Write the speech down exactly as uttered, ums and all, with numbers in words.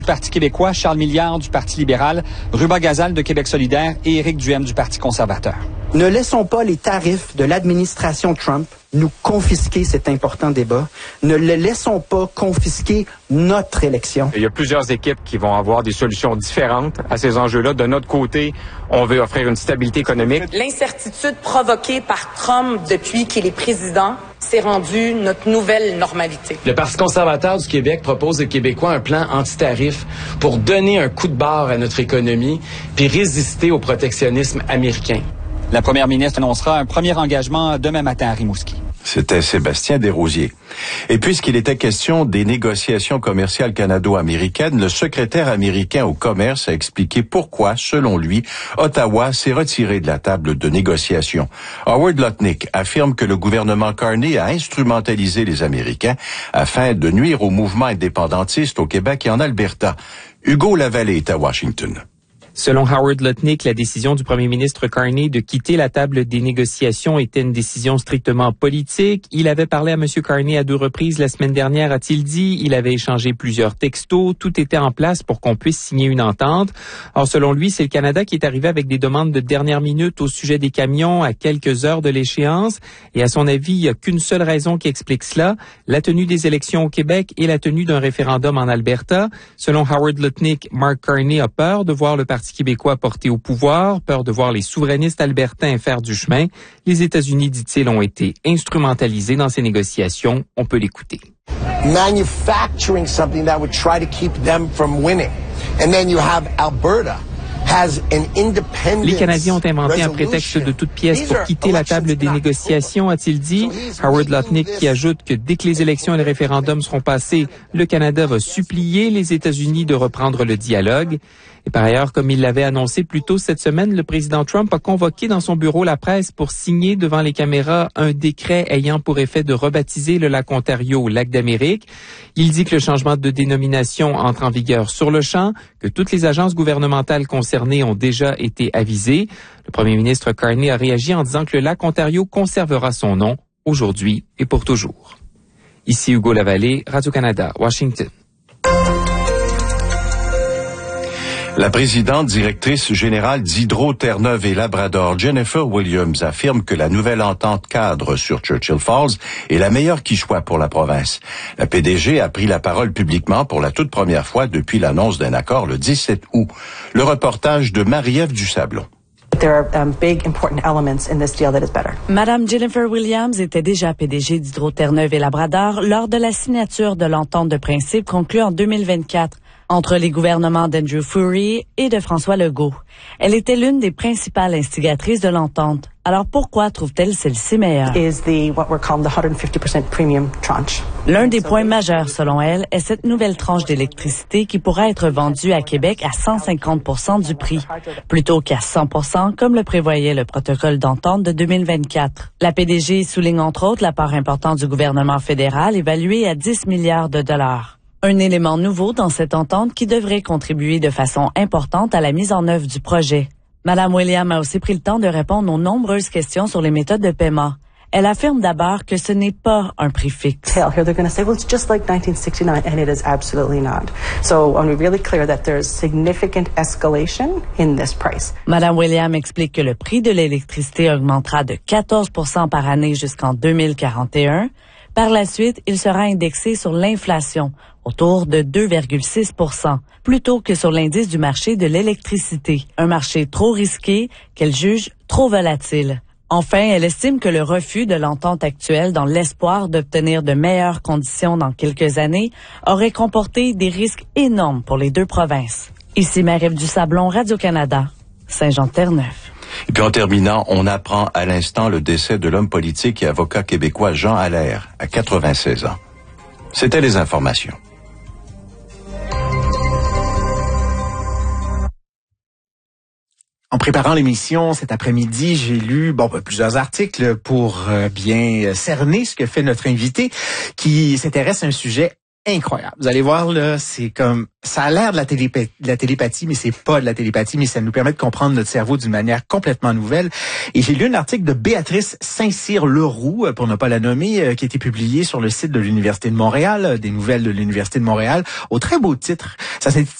Du Parti québécois, Charles Milliard du Parti libéral, Ruba Gazal de Québec solidaire et Éric Duhem du Parti conservateur. Ne laissons pas les tarifs de l'administration Trump nous confisquer cet important débat. Ne le laissons pas confisquer notre élection. Il y a plusieurs équipes qui vont avoir des solutions différentes à ces enjeux-là. De notre côté, on veut offrir une stabilité économique. L'incertitude provoquée par Trump depuis qu'il est président s'est rendue notre nouvelle normalité. Le Parti conservateur du Québec propose aux Québécois un plan anti-tarif pour donner un coup de barre à notre économie puis résister au protectionnisme américain. La première ministre annoncera un premier engagement demain matin à Rimouski. C'était Sébastien Desrosiers. Et puisqu'il était question des négociations commerciales canado-américaines, le secrétaire américain au commerce a expliqué pourquoi, selon lui, Ottawa s'est retiré de la table de négociation. Howard Lutnick affirme que le gouvernement Carney a instrumentalisé les Américains afin de nuire au mouvement indépendantiste au Québec et en Alberta. Hugo Lavallée est à Washington. Selon Howard Lutnick, la décision du premier ministre Carney de quitter la table des négociations était une décision strictement politique. Il avait parlé à M. Carney à deux reprises la semaine dernière, a-t-il dit. Il avait échangé plusieurs textos. Tout était en place pour qu'on puisse signer une entente. Or, selon lui, c'est le Canada qui est arrivé avec des demandes de dernière minute au sujet des camions à quelques heures de l'échéance. Et à son avis, il n'y a qu'une seule raison qui explique cela, la tenue des élections au Québec et la tenue d'un référendum en Alberta. Selon Howard Lutnick, Mark Carney a peur de voir le Parti québécois porté au pouvoir, peur de voir les souverainistes albertains faire du chemin. Les États-Unis, dit-il, ont été instrumentalisés dans ces négociations. On peut l'écouter. Manufacturing something that would try to keep them from winning. And then you have Alberta. Les Canadiens ont inventé un prétexte de toute pièce pour quitter la table des négociations, a-t-il dit. Howard Lutnick qui ajoute que dès que les élections et le référendum seront passés, le Canada va supplier les États-Unis de reprendre le dialogue. Et par ailleurs, comme il l'avait annoncé plus tôt cette semaine, le président Trump a convoqué dans son bureau la presse pour signer devant les caméras un décret ayant pour effet de rebaptiser le lac Ontario lac d'Amérique. Il dit que le changement de dénomination entre en vigueur sur le champ, que toutes les agences gouvernementales concernées ont déjà été avisées. Le premier ministre Carney a réagi en disant que le lac Ontario conservera son nom aujourd'hui et pour toujours. Ici Hugo Lavallée, Radio-Canada, Washington. La présidente directrice générale d'Hydro-Terre-Neuve et Labrador, Jennifer Williams, affirme que la nouvelle entente cadre sur Churchill Falls est la meilleure qui soit pour la province. La P D G a pris la parole publiquement pour la toute première fois depuis l'annonce d'un accord le dix-sept août. Le reportage de Marie-Ève Dusablon. There are um, big, important elements in this deal that is better. Madame Jennifer Williams était déjà P D G d'Hydro-Terre-Neuve et Labrador lors de la signature de l'entente de principe conclue en deux mille vingt-quatre entre les gouvernements d'Andrew Furey et de François Legault. Elle était l'une des principales instigatrices de l'entente. Alors pourquoi trouve-t-elle celle-ci meilleure? Is the what we're calling the one hundred fifty percent premium tranche. L'un des points majeurs, selon elle, est cette nouvelle tranche d'électricité qui pourra être vendue à Québec à cent cinquante pour cent du prix, plutôt qu'à cent pour cent comme le prévoyait le protocole d'entente de deux mille vingt-quatre. La P D G souligne entre autres la part importante du gouvernement fédéral évaluée à dix milliards de dollars. Un élément nouveau dans cette entente qui devrait contribuer de façon importante à la mise en œuvre du projet. Madame Williams a aussi pris le temps de répondre aux nombreuses questions sur les méthodes de paiement. Elle affirme d'abord que ce n'est pas un prix fixe. Here they're going to say, well, it's just like nineteen sixty-nine, and it is absolutely not. So I want to be really clear that there's significant escalation in this price. Madame Williams explique que le prix de l'électricité augmentera de quatorze pour cent par année jusqu'en deux mille quarante et un. Par la suite, il sera indexé sur l'inflation, autour de deux virgule six pour cent, plutôt que sur l'indice du marché de l'électricité, un marché trop risqué qu'elle juge trop volatile. Enfin, elle estime que le refus de l'entente actuelle dans l'espoir d'obtenir de meilleures conditions dans quelques années aurait comporté des risques énormes pour les deux provinces. Ici Marie-Ève Dusablon, Radio-Canada, Saint-Jean-de-Terre-Neuve. Et puis en terminant, on apprend à l'instant le décès de l'homme politique et avocat québécois Jean Allaire, à quatre-vingt-seize ans. C'était les informations. En préparant l'émission cet après-midi, j'ai lu bon plusieurs articles pour euh, bien cerner ce que fait notre invité qui s'intéresse à un sujet incroyable. Vous allez voir, là, c'est comme, ça a l'air de la, télépé- de la télépathie, mais c'est pas de la télépathie, mais ça nous permet de comprendre notre cerveau d'une manière complètement nouvelle. Et j'ai lu un article de Béatrice Saint-Cyr-Leroux, pour ne pas la nommer, qui a été publié sur le site de l'Université de Montréal, des nouvelles de l'Université de Montréal, au très beau titre. Ça s'intitule